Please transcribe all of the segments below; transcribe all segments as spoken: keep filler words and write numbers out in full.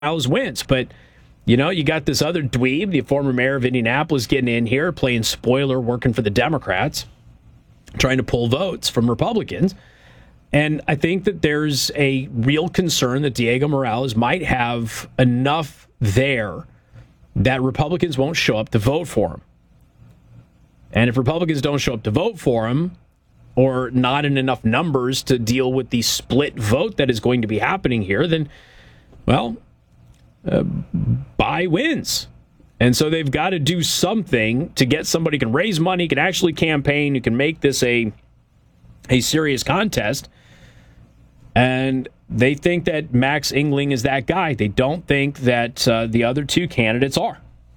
Morales wins. But, you know, you got this other dweeb, the former mayor of Indianapolis, getting in here, playing spoiler, working for the Democrats, trying to pull votes from Republicans. And I think that there's a real concern that Diego Morales might have enough there that Republicans won't show up to vote for him. And if Republicans don't show up to vote for him, or not in enough numbers to deal with the split vote that is going to be happening here, then, well, uh, Bai wins. And so they've got to do something to get somebody who can raise money, can actually campaign, who can make this a, a serious contest. And they think that Max Engling is that guy. They don't think that uh, the other two candidates are.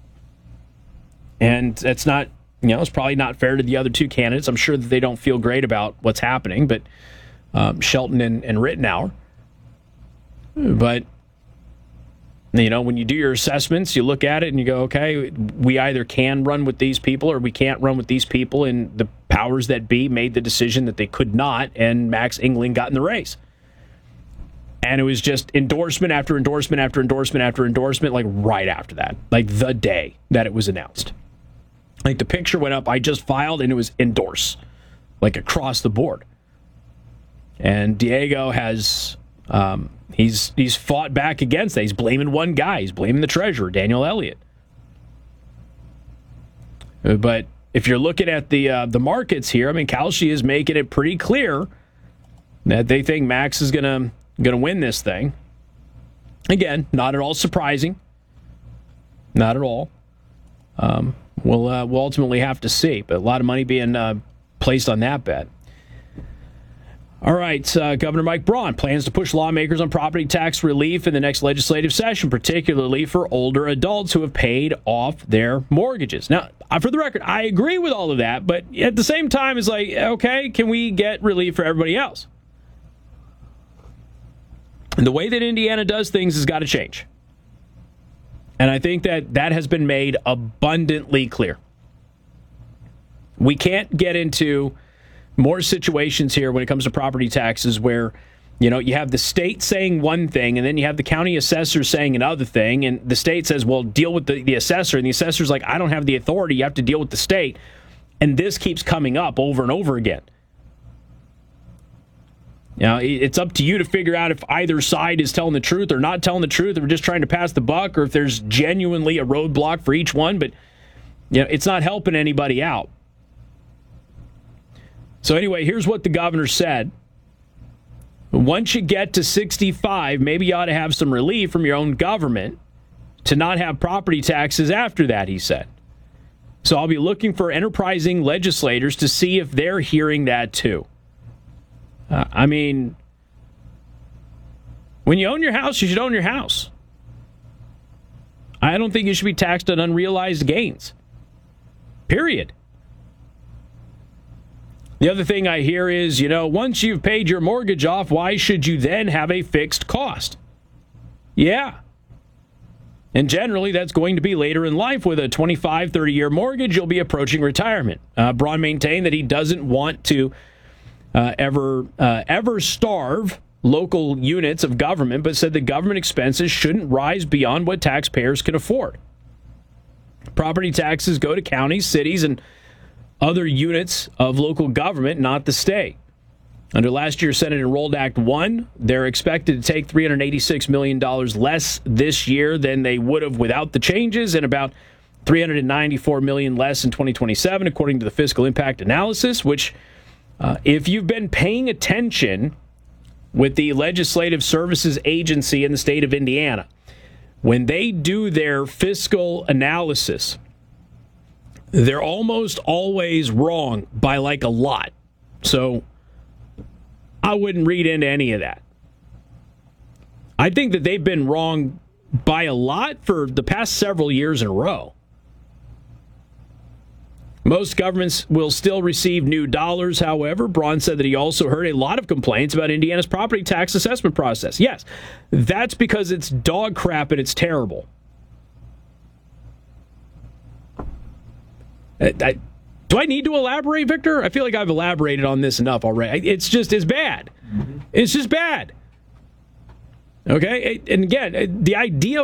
And that's not, you know, it's probably not fair to the other two candidates. I'm sure that they don't feel great about what's happening, but um, Shelton and, and Rittenauer. But, you know, when you do your assessments, you look at it and you go, okay, we either can run with these people or we can't run with these people. And the powers that be made the decision that they could not, and Max Engling got in the race. And it was just endorsement after endorsement after endorsement after endorsement, like right after that, like the day that it was announced. Like the picture went up, I just filed, and it was endorse, like across the board. And Diego has, um, he's he's fought back against that. He's blaming one guy. He's blaming the treasurer, Daniel Elliott. But if you're looking at the uh, the markets here, I mean, Kalshi is making it pretty clear that they think Max is gonna gonna win this thing. Again, not at all surprising. Not at all. Um, we'll uh, we'll ultimately have to see, but a lot of money being uh, placed on that bet. All right, uh, Governor Mike Braun plans to push lawmakers on property tax relief in the next legislative session, particularly for older adults who have paid off their mortgages. Now, for the record, I agree with all of that, but at the same time, it's like, okay, can we get relief for everybody else? And the way that Indiana does things has got to change. And I think that that has been made abundantly clear. We can't get into more situations here when it comes to property taxes where, you know, you have the state saying one thing and then you have the county assessor saying another thing, and the state says, well, deal with the, the assessor, and the assessor's like, I don't have the authority, you have to deal with the state. And this keeps coming up over and over again. Now, it's up to you to figure out if either side is telling the truth or not telling the truth, or just trying to pass the buck, or if there's genuinely a roadblock for each one. But, you know, it's not helping anybody out. So anyway, here's what the governor said. Once you get to sixty-five, maybe you ought to have some relief from your own government to not have property taxes after that, he said. So I'll be looking for enterprising legislators to see if they're hearing that too. Uh, I mean, when you own your house, you should own your house. I don't think you should be taxed on unrealized gains. Period. The other thing I hear is, you know, once you've paid your mortgage off, why should you then have a fixed cost? Yeah. And generally, that's going to be later in life. With a twenty-five, thirty-year mortgage, you'll be approaching retirement. Uh, Braun maintained that he doesn't want to Uh, ever uh, ever starve local units of government, but said the government expenses shouldn't rise beyond what taxpayers can afford. Property taxes go to counties, cities, and other units of local government, not the state. Under last year's Senate Enrolled Act one, they're expected to take three hundred eighty-six million dollars less this year than they would have without the changes, and about three hundred ninety-four million dollars less in twenty twenty-seven, according to the fiscal impact analysis, which Uh, if you've been paying attention with the Legislative Services Agency in the state of Indiana, when they do their fiscal analysis, they're almost always wrong by like a lot. So I wouldn't read into any of that. I think that they've been wrong by a lot for the past several years in a row. Most governments will still receive new dollars, however. Braun said that he also heard a lot of complaints about Indiana's property tax assessment process. Yes, that's because it's dog crap and it's terrible. I, I, do I need to elaborate, Victor? I feel like I've elaborated on this enough already. It's just, it's bad. Mm-hmm. It's just bad. Okay, and again, the idea